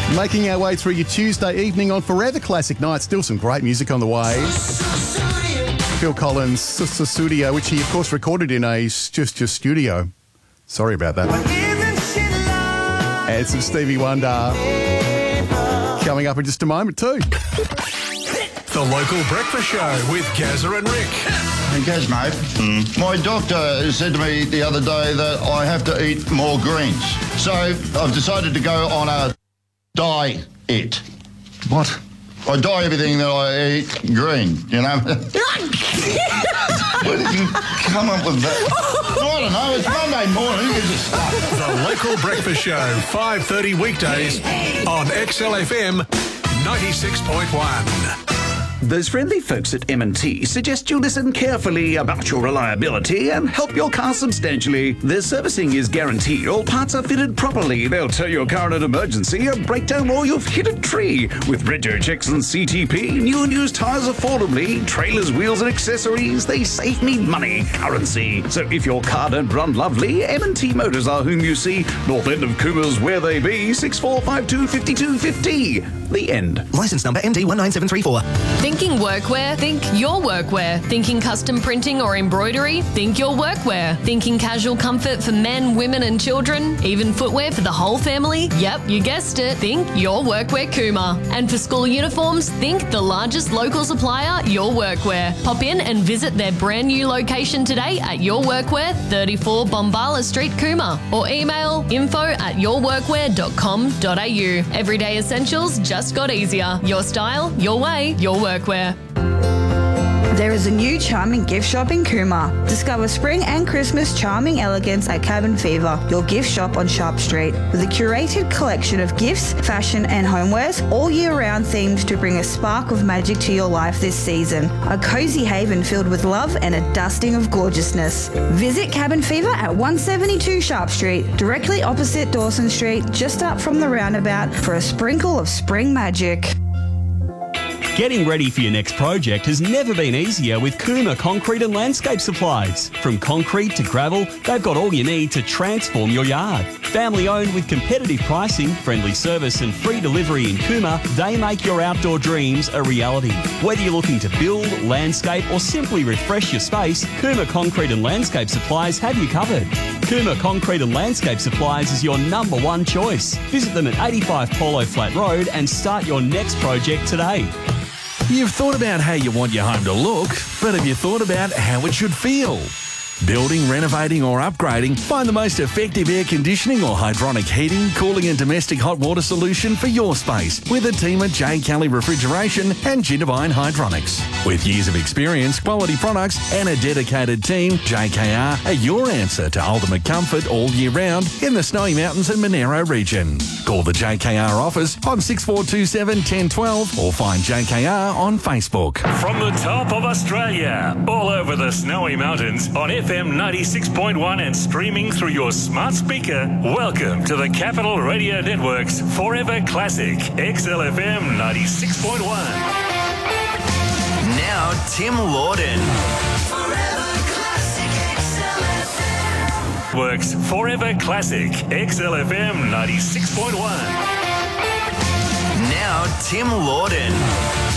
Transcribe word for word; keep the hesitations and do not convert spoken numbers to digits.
Making our way through your Tuesday evening on Forever Classic Night. Still some great music on the way. Phil Collins' Studio, which he, of course, recorded in a just just studio. Sorry about that. And some Stevie Wonder coming up in just a moment too. The Local Breakfast Show with Gazza and Rick. Hey, Gaz, mate, mm. my doctor said to me the other day that I have to eat more greens. So I've decided to go on a diet. What? I dye everything that I eat green, you know? Where did you come up with that? I don't know, it's Monday morning, you just stuff. The Local Breakfast Show, five thirty weekdays on X L F M ninety-six point one. Those friendly folks at M and T suggest you listen carefully about your reliability and help your car substantially. Their servicing is guaranteed. All parts are fitted properly. They'll tow your car in an emergency, a breakdown, or you've hit a tree. With rego checks and C T P, new and used tyres affordably, trailers, wheels and accessories, they save me money, currency. So if your car don't run lovely, M and T Motors are whom you see. North end of Coomers, where they be, six four five two, five two five zero. The end. Licence number M D one nine seven three four. Thinking workwear? Think your workwear. Thinking custom printing or embroidery? Think your workwear. Thinking casual comfort for men, women and children? Even footwear for the whole family? Yep, you guessed it. Think your workwear Cooma. And for school uniforms, think the largest local supplier, Your Workwear. Pop in and visit their brand new location today at Your Workwear, thirty-four Bombala Street, Cooma. Or email info at yourworkwear dot com dot a u. Everyday essentials just got easier. Your style, your way, Your Workwear. There is a new charming gift shop in Cooma. Discover spring and Christmas charming elegance at Cabin Fever, your gift shop on Sharp Street. With a curated collection of gifts, fashion and homewares, all year round themed to bring a spark of magic to your life this season. A cosy haven filled with love and a dusting of gorgeousness. Visit Cabin Fever at one seventy-two Sharp Street, directly opposite Dawson Street, just up from the roundabout for a sprinkle of spring magic. Getting ready for your next project has never been easier with Cooma Concrete and Landscape Supplies. From concrete to gravel, they've got all you need to transform your yard. Family owned with competitive pricing, friendly service and free delivery in Cooma, they make your outdoor dreams a reality. Whether you're looking to build, landscape or simply refresh your space, Cooma Concrete and Landscape Supplies have you covered. Cooma Concrete and Landscape Supplies is your number one choice. Visit them at eighty-five Polo Flat Road and start your next project today. You've thought about how you want your home to look, but have you thought about how it should feel? Building, renovating or upgrading, find the most effective air conditioning or hydronic heating, cooling and domestic hot water solution for your space with a team at J. Kelly Refrigeration and Ginevine Hydronics. With years of experience, quality products and a dedicated team, J K R are your answer to ultimate comfort all year round in the Snowy Mountains and Monero region. Call the J K R office on six four two seven, one zero one two or find J K R on Facebook. From the top of Australia, all over the Snowy Mountains on F M ninety-six point one and streaming through your smart speaker, welcome to the Capital Radio Network's Forever Classic X L F M ninety-six point one. Now, Tim Lawden. Forever Classic X L F M. Works Forever Classic X L F M ninety-six point one. Now, Tim Lawden.